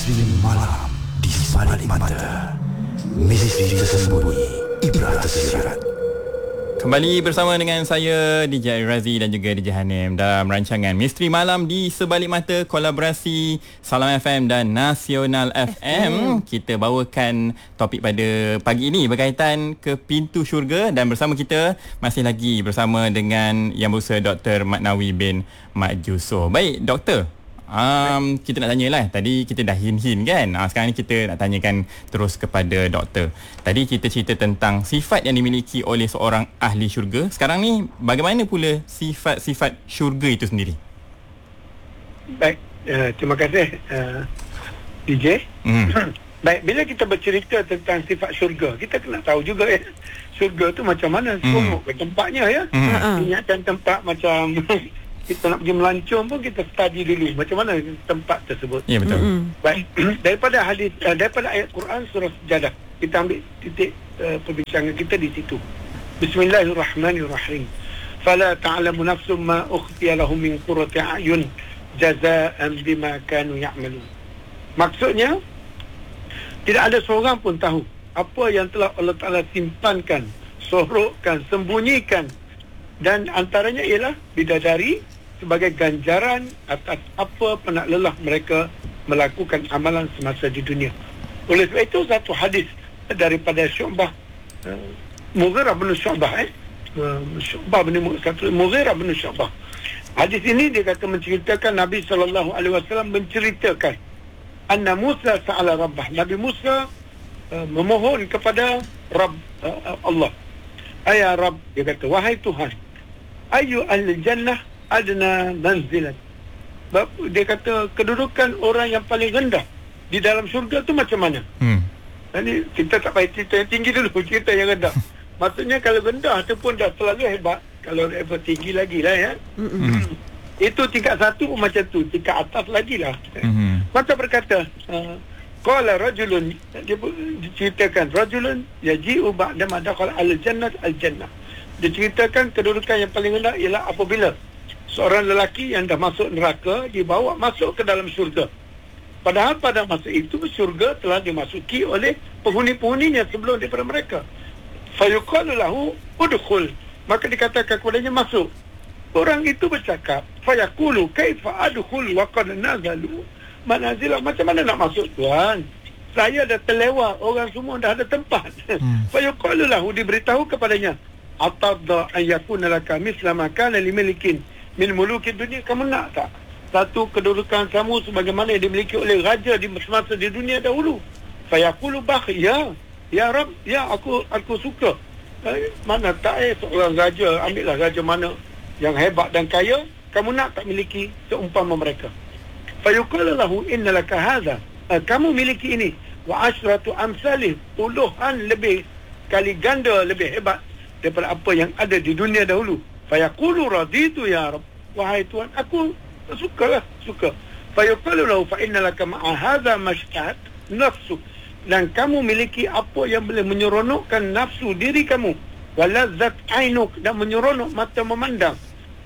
Misteri malam di sebalik mata. Misteri tersembunyi, ibrah tersirat. Kembali bersama dengan saya DJ Razi dan juga DJ Hanim dalam rancangan Misteri Malam di Sebalik Mata, kolaborasi Salam FM dan Nasional FM. Kita bawakan topik pada pagi ini berkaitan ke pintu syurga, dan bersama kita masih lagi bersama dengan Yang Berusaha Dr. Mat Nawi bin Mat Jusoh. Baik doktor, kita nak tanyalah. Tadi kita dah hint-hint kan. Sekarang ni kita nak tanyakan terus kepada doktor. Tadi kita cerita tentang sifat yang dimiliki oleh seorang ahli syurga. Sekarang ni bagaimana pula sifat-sifat syurga itu sendiri? Baik, terima kasih DJ. Baik, bila kita bercerita tentang sifat syurga, kita kena tahu juga syurga tu macam mana, seronok ke tempatnya ya. Ingatkan tempat macam kita nak pergi melancong pun kita study dulu macam mana tempat tersebut. Ya, betul. Baik, daripada hadis, daripada ayat Quran surah Sajadah, kita ambil titik perbincangan kita di situ. Bismillahirrahmanirrahim. Fala ta'lamu nafsum ma ukhfiya lahum min qurrati a'yun jazaa'an bima kanu ya'malun. Maksudnya, tidak ada seorang pun tahu apa yang telah Allah Ta'ala simpankan, sorokkan, sembunyikan, dan antaranya ialah bidadari sebagai ganjaran atas apa penat lelah mereka melakukan amalan semasa di dunia. Oleh sebab itu, satu hadis daripada Syu'bah, Mughirah bin Syu'bah, Mughirah bin Syu'bah. Hadis ini dia kata menceritakan Nabi SAW menceritakan anna Musa sa'ala Rabbah. Nabi Musa memohon kepada Rabb Allah. Ya Rabb, dia kata, wahai Tuhan, ayu al-jannah adna manzilat. Dia kata kedudukan orang yang paling rendah di dalam syurga tu macam mana? Jadi kita tak payah cerita yang tinggi dulu, cerita yang rendah. Maksudnya kalau rendah tu pun dah terlalu hebat, kalau level tinggi lagi lah ya. Itu tingkat satu pun macam tu, tingkat atas lagi lah. Maka berkata qala rajulun, dia diceritakan rajulun yaji'u ba'da ma dakhala al-jannah al-jannah. Diceritakan kedudukan yang paling rendah ialah apabila seorang lelaki yang dah masuk neraka dibawa masuk ke dalam syurga. Padahal pada masa itu syurga telah dimasuki oleh penghuni-penghuninya sebelum daripada mereka. Fayuqalu lahu udkhul, maka dikatakan kepadanya masuk. Orang itu bercakap, fayaqulu kaifa adkhul wa qad nazalu manazila. Macam mana nak masuk Tuhan? Saya dah terlewat, orang semua dah ada tempat. Fayuqalu lahu, diberitahu kepadanya, atadda an yakuna laka misla ma kana limilikin min muluki dunia. Kamu nak tak satu kedudukan kamu sebagaimana yang dimiliki oleh raja di semasa di dunia dahulu? Fayaqulu bah, ya Rabb, ya aku suka. Mana tak seorang raja, ambillah raja mana yang hebat dan kaya, kamu nak tak miliki seumpama mereka? Fayuqalu lahu inna laka hadha, kamu miliki ini, wa asyratu amsalih, puluhan lebih kali ganda lebih hebat daripada apa yang ada di dunia dahulu. Fayaqulu raditu ya Rabb, wahai Tuhan, aku suka. Fayaqulu lahu fa inna laka ma'a hadha mashtahat nafsu, dan kamu miliki apa yang boleh menyeronokkan nafsu diri kamu, walazzat ainuk, dan menyeronok mata memandang.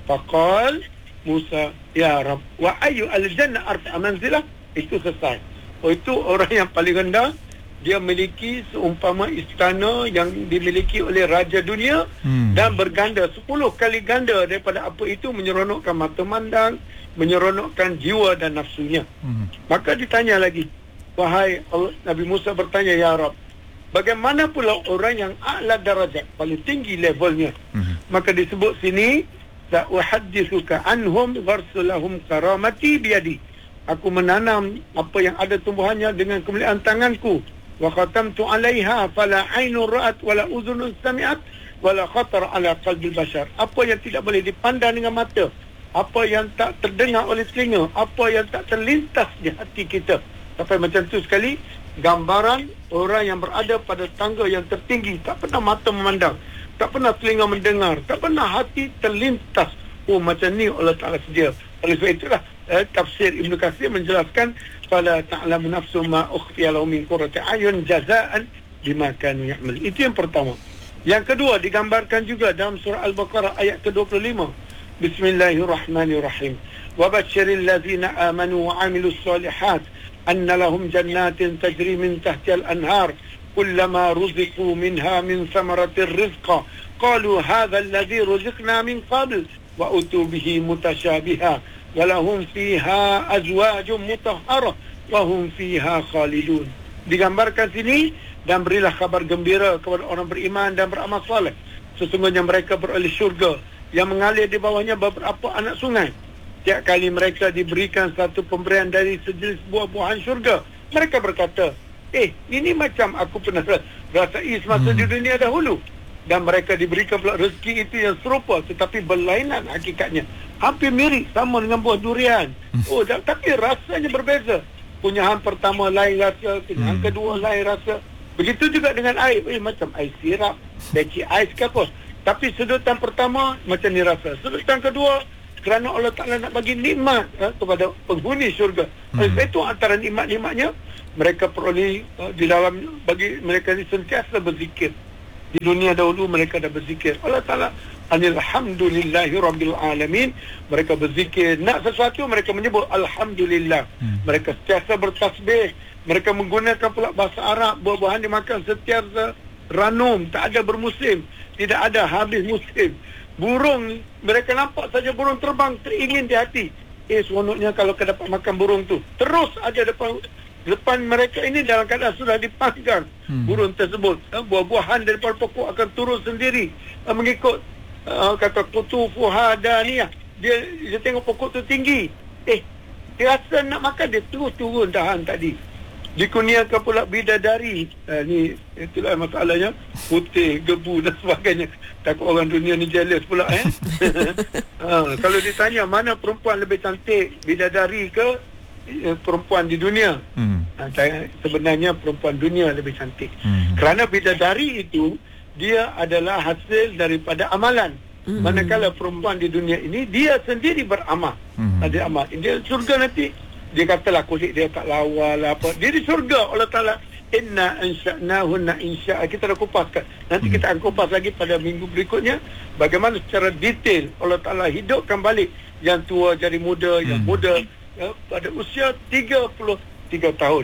Faqal Musa, ya Rabb, wa ayu al-jannah arfa manzilah. Itu selesai. Itu orang yang paling rendah, dia memiliki seumpama istana yang dimiliki oleh raja dunia, dan berganda 10 kali ganda daripada apa itu, menyeronokkan mata mandang, menyeronokkan jiwa dan nafsunya. Maka ditanya lagi, wahai Allah, Nabi Musa bertanya, ya Rabb, bagaimana pula orang yang a'la darajat, paling tinggi levelnya? Maka disebut sini, sa'uhaddithuka anhum gharsulahum karamati biyadi. Aku menanam apa yang ada tumbuhannya dengan kemuliaan tanganku. Wa khatamtu 'alaiha fala 'ainun ra'at wala udhunun sami'at wala khatar 'ala qalbil bashar. Apa yang tidak boleh dipandang dengan mata, apa yang tak terdengar oleh telinga, apa yang tak terlintas di hati kita. Sampai macam tu sekali, gambaran orang yang berada pada tangga yang tertinggi, tak pernah mata memandang, tak pernah telinga mendengar, tak pernah hati terlintas. Oh, macam ni Allah Ta'ala sedia. Oleh sebab itulah tafsir Ibn Katsir menjelaskan fala ta'lamu nafsu ma ukhfiya lahum min qurrati a'yun jazaa'an bima kanu ya'mal. Itu yang pertama. Yang kedua digambarkan juga dalam surah Al-Baqarah ayat ke-25. Bismillahirrahmanirrahim. Wa basyiril ladzina amanu wa 'amilus solihat anna lahum jannatin tajri min tahtiha al-anhar kullama ruziqu minha min thamaratir rizqa qalu hadha alladhi ruziqna min qabl wa utu bihi mutasyabiha wa lahum fiha azwajun mutahharah wa hum fiha khalidun. Digambarkan sini, dan berilah kabar gembira kepada orang beriman dan beramal soleh. Sesungguhnya mereka beroleh syurga yang mengalir di bawahnya beberapa anak sungai. Tiap kali mereka diberikan satu pemberian dari sejenis buah-buahan syurga, mereka berkata, ini macam aku pernah rasai semasa di dunia dahulu. Dan mereka diberikan pula rezeki itu yang serupa tetapi berlainan hakikatnya. Hampir mirip sama dengan buah durian. Tapi rasanya berbeza. Kunyahan pertama lain rasa, kunyahan kedua lain rasa. Begitu juga dengan air. Macam air sirap, beci ais ke apa. Tapi sedutan pertama macam ni rasa. Sedutan kedua, kerana Allah Ta'ala nak bagi nikmat kepada penghuni syurga. Sebab itu antara nikmat-nikmatnya, mereka peroleh di dalam, bagi mereka ini sentiasa berzikir. Di dunia dahulu mereka dah berzikir. Allah Ta'ala, alhamdulillahi rabbil alamin. Mereka berzikir. Nak sesuatu, mereka menyebut Alhamdulillah. Mereka sentiasa bertasbih. Mereka menggunakan pula bahasa Arab. Buah-buahan dimakan sentiasa ranum. Tak ada bermusim. Tidak ada habis musim. Burung, mereka nampak saja burung terbang, teringin di hati. Seronoknya kalau dapat makan burung tu. Terus ada depan mereka ini dalam keadaan sudah dipanggang burung tersebut. Buah-buahan daripada pokok akan turun sendiri mengikut kata kutufu hadaniyah. Dia tengok pokok tu tinggi, dia rasa nak makan, dia terus turun dahan tadi. Dikurniakan pula bidadari. Ni itulah masalahnya, putih, gebu dan sebagainya. Takut orang dunia ni jealous pula kalau ditanya mana perempuan lebih cantik, bidadari ke perempuan di dunia, sebenarnya perempuan dunia lebih cantik. Kerana bidadari itu dia adalah hasil daripada amalan. Manakala perempuan di dunia ini dia sendiri beramal. Ada amal. Dia surga nanti, dia katalah kulit dia tak lawa lah apa. Dia di surga Allah Ta'ala, inna ansha'nahunna insya'a. Kita dah kupaskan. Nanti kita akan kupas lagi pada minggu berikutnya bagaimana secara detail Allah Ta'ala hidupkan balik yang tua jadi muda, yang muda pada usia 33 tahun.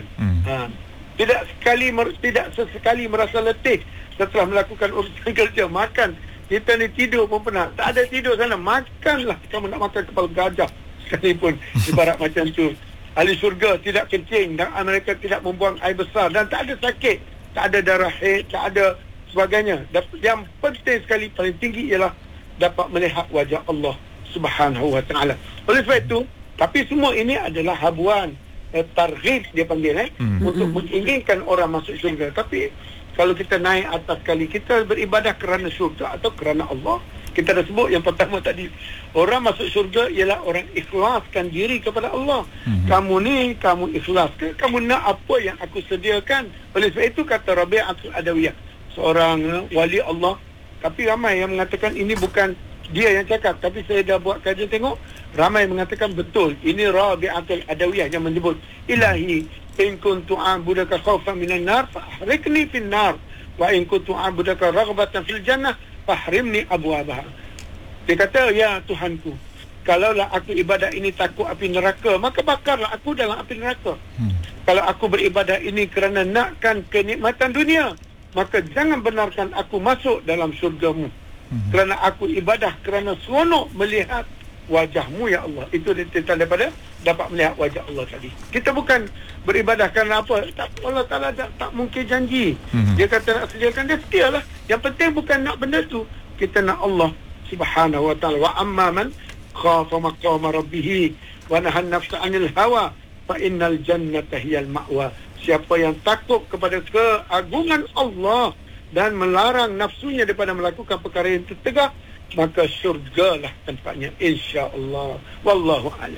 Tidak sesekali merasa letih setelah melakukan urusan kerja. Makan, kita ni tidur pun penat. Tak ada tidur sana, makanlah. Kamu nak makan kepala gajah sekalipun, ibarat macam tu. Ahli syurga tidak kencing dan mereka tidak membuang air besar dan tak ada sakit, tak ada darah haid, tak ada sebagainya. Yang penting sekali, paling tinggi ialah dapat melihat wajah Allah Subhanahu wa ta'ala. Oleh sebab itu, tapi semua ini adalah habuan, targhib dia panggil, untuk menginginkan orang masuk syurga. Tapi kalau kita naik atas sekali, kita beribadah kerana syurga atau kerana Allah. Kita dah sebut yang pertama tadi, orang masuk syurga ialah orang ikhlaskan diri kepada Allah. Kamu ni, kamu ikhlas ke? Kamu nak apa yang aku sediakan? Oleh sebab itu kata Rabi'atul Adawiyah, seorang wali Allah. Tapi ramai yang mengatakan ini bukan dia yang cakap, tapi saya dah buat kajian tengok, ramai mengatakan betul. Ini Rabi'atul Adawiyah yang menyebut, Ilahi, in kuntu a'budaka khawfan minan nar fahrikni fin nar, wa in kuntu a'budaka raghbatan fil jannah fahrimni abwabaha. Dia kata, ya Tuhanku, kalaulah aku ibadah ini takut api neraka, maka bakarlah aku dalam api neraka. Kalau aku beribadah ini kerana nakkan kenikmatan dunia, maka jangan benarkan aku masuk dalam syurgamu. Kerana aku ibadah kerana seronok melihat wajahmu ya Allah. Itu tentang daripada dapat melihat wajah Allah tadi. Kita bukan beribadah kerana apa. Allah Ta'ala tak mungkin janji. Dia kata nak sediakan, dia sedialah. Yang penting bukan nak benda tu, kita nak Allah Subhanahu wa ta'ala. Wa amma man khafa maqama rabbih wa nahan nafsa 'anil hawa fa innal jannata hiyal ma'wa. Siapa yang takut kepada keagungan Allah dan melarang nafsunya daripada melakukan perkara yang tertegah, maka syurgalah tempatnya, insya-Allah. Wallahu a'lam.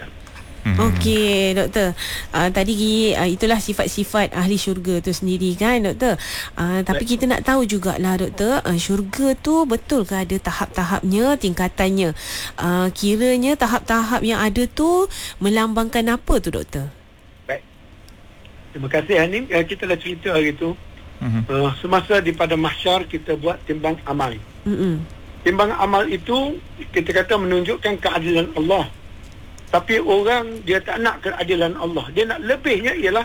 Okey, doktor. Tadi itulah sifat-sifat ahli syurga tu sendiri kan, doktor. Tapi kita nak tahu jugalah, doktor, syurga tu betul ke ada tahap-tahapnya, tingkatannya? Kiranya tahap-tahap yang ada tu melambangkan apa tu, doktor? Baik. Terima kasih Hanim. Kita dah cerita hari tu. Semasa di pada mahsyar kita buat timbang amal. Timbang amal itu kita kata menunjukkan keadilan Allah. Tapi orang dia tak nak keadilan Allah. Dia nak lebihnya ialah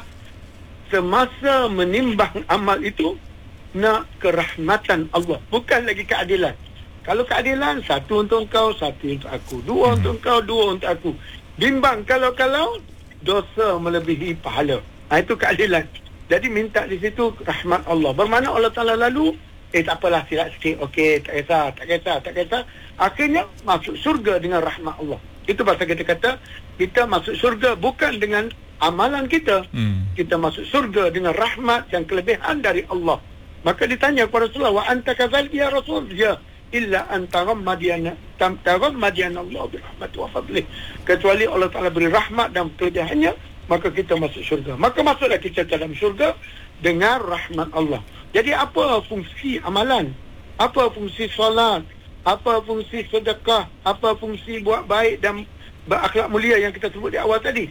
semasa menimbang amal itu nak kerahmatan Allah, bukan lagi keadilan. Kalau keadilan, satu untuk engkau, satu untuk aku, dua untuk engkau, dua untuk aku. Bimbang kalau-kalau dosa melebihi pahala. Itu keadilan. Jadi minta di situ rahmat Allah. Bermakna Allah Ta'ala lalu tak apalah, silap sikit, okey, tak kisah. Akhirnya masuk syurga dengan rahmat Allah. Itu pasal kita kata kita masuk syurga bukan dengan amalan kita. Kita masuk syurga dengan rahmat dan kelebihan dari Allah. Maka ditanya kepada Rasulullah, wa anta kadzalik ya Rasul? Ya, illa anta rammadiyana Allah bi rahmati wa fadlih. Kecuali Allah Ta'ala beri rahmat dan kelebihannya, maka kita masuk syurga. Maka masuklah kita dalam syurga dengan rahmat Allah. Jadi apa fungsi amalan? Apa fungsi solat? Apa fungsi sedekah? Apa fungsi buat baik dan berakhlak mulia yang kita sebut di awal tadi?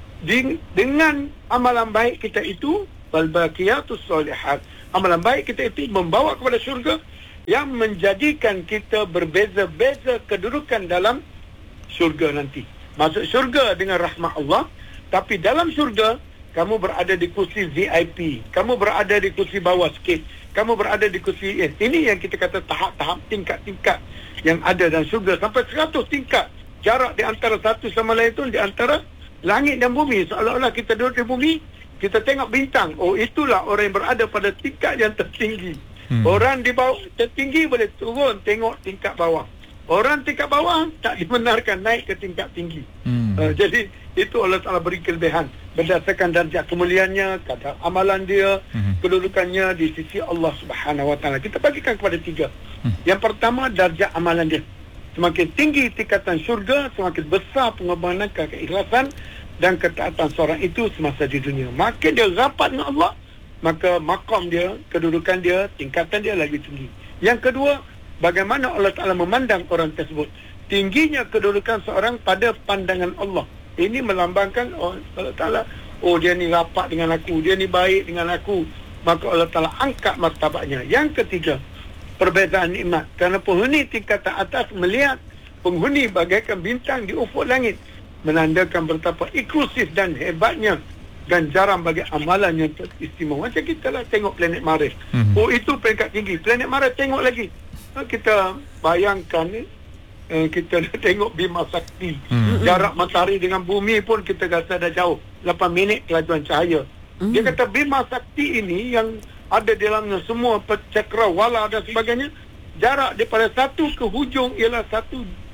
Dengan amalan baik kita itu, wal baqiyatus shalihat, amalan baik kita itu membawa kepada syurga yang menjadikan kita berbeza-beza kedudukan dalam syurga nanti. Masuk syurga dengan rahmat Allah. Tapi dalam syurga, kamu berada di kursi VIP. Kamu berada di kursi bawah sikit. Kamu berada di kursi... Ini yang kita kata tahap-tahap, tingkat-tingkat yang ada dalam syurga. Sampai 100 tingkat. Jarak di antara satu sama lain itu di antara langit dan bumi. Seolah-olah kita duduk di bumi, kita tengok bintang. Oh, itulah orang yang berada pada tingkat yang tertinggi. Orang di bawah tertinggi boleh turun tengok tingkat bawah. Orang tingkat bawah tak dibenarkan naik ke tingkat tinggi. Jadi itu Allah Ta'ala beri kelebihan berdasarkan darjah kemuliaannya, kadar amalan dia, kedudukannya di sisi Allah Subhanahu Wa Ta'ala. Kita bagikan kepada 3. Yang pertama, darjah amalan dia. Semakin tinggi tingkatan syurga, semakin besar pengorbanan, keikhlasan dan ketaatan seorang itu semasa di dunia. Makin dia rapat dengan Allah, maka maqam dia, kedudukan dia, tingkatan dia lagi tinggi. Yang kedua, bagaimana Allah Ta'ala memandang orang tersebut. Tingginya kedudukan seorang pada pandangan Allah. Ini melambangkan Allah Ta'ala, oh dia ni rapat dengan aku, dia ni baik dengan aku. Maka Allah Ta'ala angkat martabatnya. Yang ketiga, perbezaan nikmat. Kerana penghuni tingkatan atas melihat penghuni bagaikan bintang di ufuk langit, menandakan betapa inklusif dan hebatnya dan jarang bagi amalan yang teristimewa. Macam kita lah tengok planet Mars. Oh, itu peringkat tinggi. Planet Mars tengok lagi. Kita bayangkan ni, kita dah tengok Bima Sakti. Jarak matahari dengan bumi pun kita rasa dah jauh, 8 minit kelajuan cahaya. Dia kata Bima Sakti ini yang ada di dalamnya semua cakrawala dan sebagainya, jarak daripada satu ke hujung ialah 1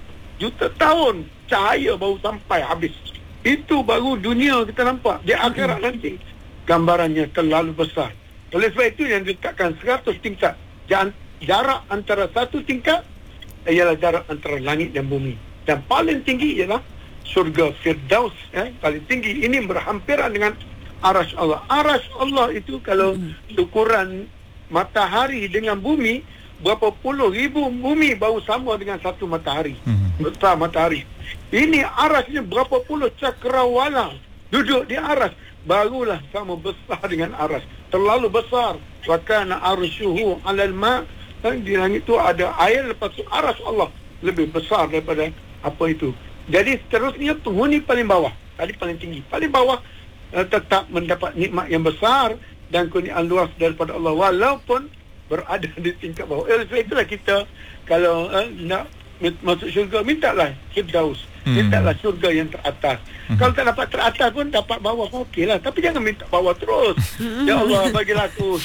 juta tahun cahaya baru sampai habis. Itu baru dunia kita nampak. Di akhirat nanti gambarannya terlalu besar. Oleh sebab itu yang diletakkan 100 tingkat. Jarak antara satu tingkat ialah jarak antara langit dan bumi. Dan paling tinggi ialah surga Firdaus. Paling tinggi ini berhampiran dengan arasy Allah. Arasy Allah itu kalau ukuran matahari dengan bumi, berapa puluh ribu bumi baru sama dengan satu matahari. Besar matahari. Ini arasnya berapa puluh cakrawala duduk di aras, barulah sama besar dengan aras. Terlalu besar. Wa kana arsyuhu 'alal ma'. Di langit itu ada air, lepas itu aras Allah lebih besar daripada apa itu. Jadi seterusnya penghuni paling bawah, tadi paling tinggi, paling bawah tetap mendapat nikmat yang besar dan kurniaan luas daripada Allah walaupun berada di tingkat bawah. Sebab itulah kita kalau nak masuk syurga, mintalah Firdaus, mintalah syurga yang teratas. Kalau tak dapat teratas pun dapat bawah pun okeylah, tapi jangan minta bawah terus. Ya Allah, bagilah aku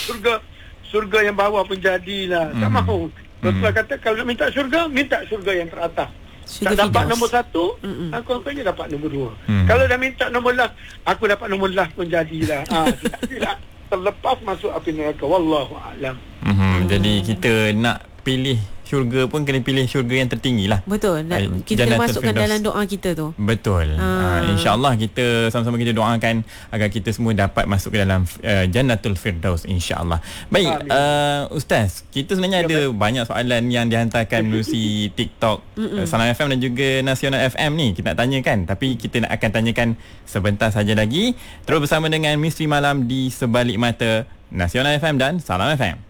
surga yang bawah pun jadilah. Tak mahu. Rasulullah kata kalau nak minta syurga yang teratas. Tak dapat nombor 1, aku akhirnya dapat nombor 2. Kalau dah minta nombor last, aku dapat nombor last pun jadilah. Jadilah terlepas masuk api neraka. Wallahu a'lam. Jadi kita nak pilih syurga pun kena pilih syurga yang tertinggi lah. Betul. Kita kena masukkan dalam doa kita tu. Betul. InsyaAllah kita sama-sama kita doakan agar kita semua dapat masuk ke dalam Jannatul Firdaus, insyaAllah. Baik, Ustaz, kita sebenarnya ada banyak soalan yang dihantarkan melalui TikTok Salam FM dan juga Nasional FM ni. Kita nak tanyakan, tapi kita akan tanyakan sebentar saja lagi. Terus bersama dengan Misteri Malam di Sebalik Mata Nasional FM dan Salam FM.